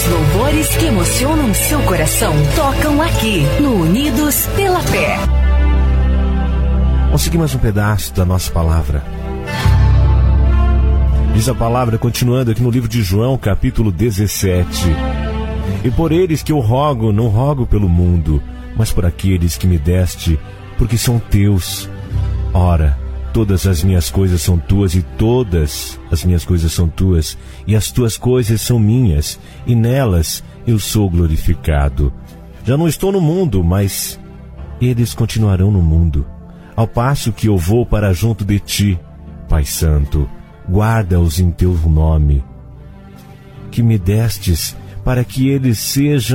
Os louvores que emocionam seu coração tocam aqui no Unidos pela Fé. Vamos seguir mais um pedaço da nossa palavra. Diz a palavra, continuando aqui no livro de João, capítulo 17. E por eles que eu rogo, não rogo pelo mundo, mas por aqueles que me deste, porque são teus. Ora, todas as minhas coisas são tuas, e todas as minhas coisas são tuas, e as tuas coisas são minhas, e nelas eu sou glorificado. Já não estou no mundo, mas eles continuarão no mundo, ao passo que eu vou para junto de ti. Pai Santo, guarda-os em teu nome, que me destes, para que eles sejam